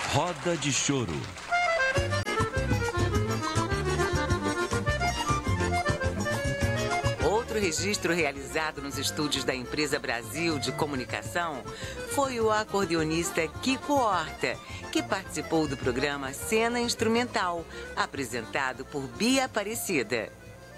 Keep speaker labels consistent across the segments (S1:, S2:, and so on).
S1: Roda de Choro.
S2: Outro registro realizado nos estúdios da Empresa Brasil de Comunicação foi o acordeonista Kiko Horta, que participou do programa Cena Instrumental, apresentado por Bia Aparecida.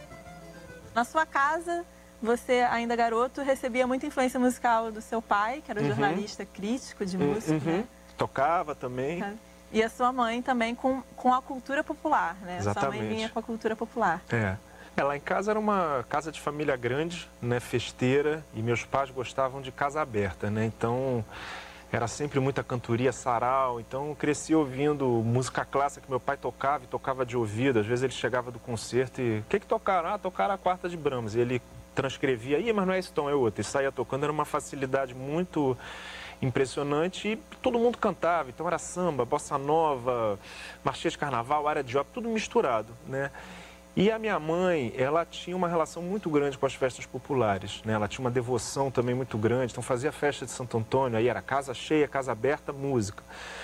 S3: Na sua casa, você, ainda garoto, recebia muita influência musical do seu pai, que era jornalista crítico de música, né?
S4: Tocava também.
S3: E a sua mãe também com a cultura popular, né?
S4: Exatamente.
S3: Sua mãe vinha com a cultura popular.
S4: Lá em casa era uma casa de família grande, né, festeira, e meus pais gostavam de casa aberta, né? Então era sempre muita cantoria, sarau. Então eu cresci ouvindo música clássica que meu pai tocava e tocava de ouvido. Às vezes ele chegava do concerto e... O que tocaram? Ah, tocaram a quarta de Brahms. E ele transcrevia, mas não é esse tom, é outro. E saía tocando, era uma facilidade muito impressionante e todo mundo cantava. Então era samba, bossa nova, marchinha de carnaval, área de ópera, tudo misturado, né? E a minha mãe, ela tinha uma relação muito grande com as festas populares, né? Ela tinha uma devoção também muito grande, então fazia festa de Santo Antônio, aí era casa cheia, casa aberta, música.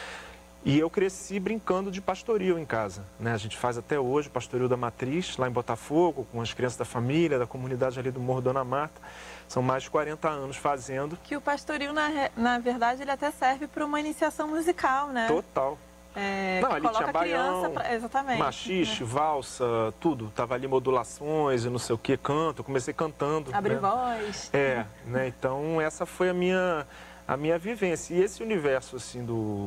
S4: E eu cresci brincando de pastoril em casa, né? A gente faz até hoje o pastoril da Matriz, lá em Botafogo, com as crianças da família, da comunidade ali do Morro Dona Marta. São mais de 40 anos fazendo.
S3: Que o pastoril, na verdade, ele até serve para uma iniciação musical, né?
S4: Total.
S3: Não, ali tinha baião, exatamente,
S4: machixe, valsa, tudo. Tava ali modulações e não sei o que, canto. Eu comecei cantando.
S3: Abre voz.
S4: Né? Então essa foi a minha vivência. E esse universo, assim,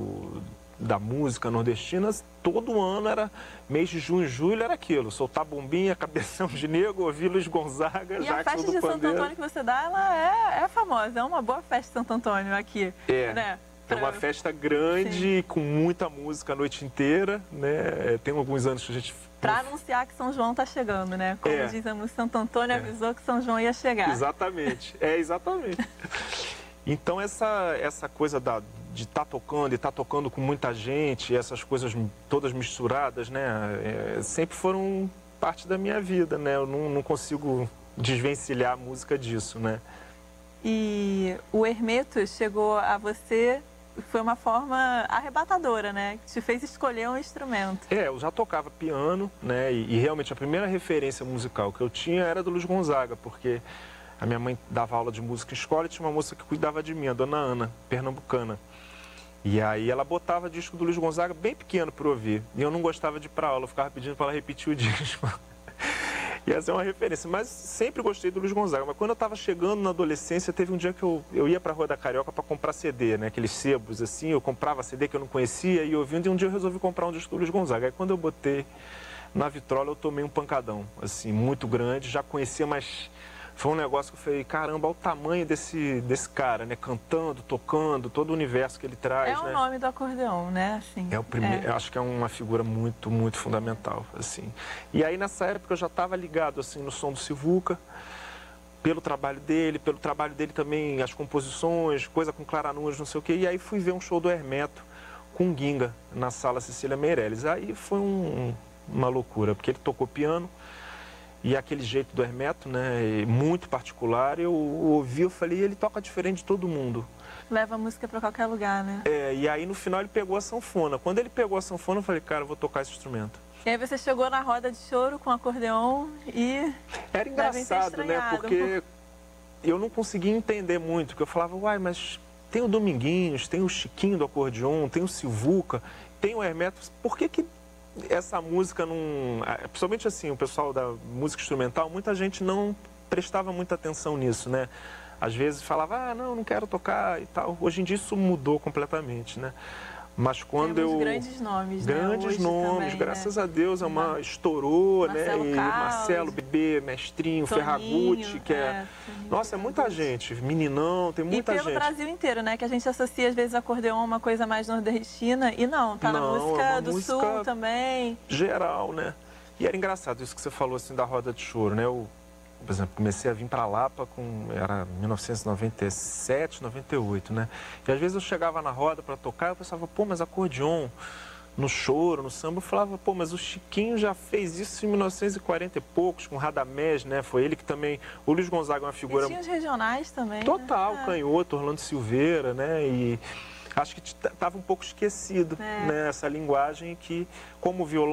S4: da música nordestina, todo ano era mês de junho e julho, era aquilo. Soltar bombinha, cabeção de negro, ouvir Luiz Gonzaga,
S3: Jackson do Pandeiro. E a festa de Santo Antônio que você dá, ela é famosa. É uma boa festa de Santo Antônio aqui. Né?
S4: É uma festa grande, com muita música a noite inteira, né? Tem alguns anos que a gente...
S3: Para anunciar que São João está chegando, né? Como diz a música, Santo Antônio avisou que São João ia chegar.
S4: Exatamente, exatamente. Então essa coisa de estar tocando e estar tocando com muita gente, essas coisas todas misturadas, né? Sempre foram parte da minha vida, né? Eu não consigo desvencilhar a música disso, né?
S3: E o Hermeto chegou a você... Foi uma forma arrebatadora, né? Que te fez escolher um instrumento.
S4: Eu já tocava piano, né? E realmente a primeira referência musical que eu tinha era do Luiz Gonzaga, porque a minha mãe dava aula de música em escola e tinha uma moça que cuidava de mim, a dona Ana, pernambucana. E aí ela botava disco do Luiz Gonzaga bem pequeno para ouvir. E eu não gostava de ir para aula, eu ficava pedindo para ela repetir o disco. E essa é uma referência, mas sempre gostei do Luiz Gonzaga. Mas quando eu estava chegando na adolescência, teve um dia que eu ia para a Rua da Carioca para comprar CD, né? Aqueles sebos assim, eu comprava CD que eu não conhecia e ouvindo, e um dia eu resolvi comprar um disco do Luiz Gonzaga. Aí quando eu botei na vitrola, eu tomei um pancadão, assim, muito grande, já conhecia, mas foi um negócio que eu falei, caramba, olha o tamanho desse cara, né? Cantando, tocando, todo o universo que ele traz,
S3: né? É o nome do acordeon, né? Assim,
S4: é o primeiro, eu acho que é uma figura muito, muito fundamental, assim. E aí nessa época eu já estava ligado, assim, no som do Sivuca, pelo trabalho dele também, as composições, coisa com Clara Nunes, não sei o quê. E aí fui ver um show do Hermeto com Ginga na Sala Cecília Meirelles. Aí foi uma loucura, porque ele tocou piano, e aquele jeito do Hermeto, né, muito particular, eu ouvi, eu falei, ele toca diferente de todo mundo.
S3: Leva a música para qualquer lugar, né?
S4: E aí no final ele pegou a sanfona. Quando ele pegou a sanfona, eu falei, cara, eu vou tocar esse instrumento.
S3: E aí você chegou na roda de choro com acordeon e...
S4: Era engraçado, né, porque eu não conseguia entender muito, porque eu falava, uai, mas tem o Dominguinhos, tem o Chiquinho do acordeon, tem o Sivuca, tem o Hermeto, por que essa música não... Principalmente assim, o pessoal da música instrumental, muita gente não prestava muita atenção nisso, né? Às vezes falava, não quero tocar e tal. Hoje em dia isso mudou completamente, né? Mas quando
S3: Temos grandes nomes, né?
S4: Grandes nomes, também, graças a Deus, estourou,
S3: Marcelo,
S4: né? E Marcelo, Bebê, Mestrinho,
S3: Toninho,
S4: Ferragutti, que nossa, é muita gente. Meninão, tem muita gente.
S3: E pelo Brasil inteiro, né? Que a gente associa, às vezes, acordeon a uma coisa mais nordestina. E não, tá na música do Sul também.
S4: Geral, né? E era engraçado isso que você falou, assim, da roda de choro, né? Por exemplo, comecei a vir para Lapa era 1997, 98, né? E às vezes eu chegava na roda para tocar, eu pensava, pô, mas acordeon no choro, no samba, eu falava, pô, mas o Chiquinho já fez isso em 1940 e poucos, com Radamés, né? Foi ele que também... O Luiz Gonzaga é uma figura...
S3: E tinha os regionais também,
S4: total,
S3: né?
S4: Canhoto, Orlando Silveira, né? acho que estava um pouco esquecido, né? Essa linguagem que, como o violão